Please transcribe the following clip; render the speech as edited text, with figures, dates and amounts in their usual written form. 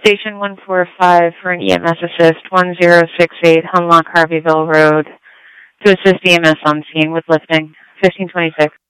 Station 145 for an EMS assist, 1068 Hunlock Harveyville Road, to assist EMS on scene with lifting, 1526.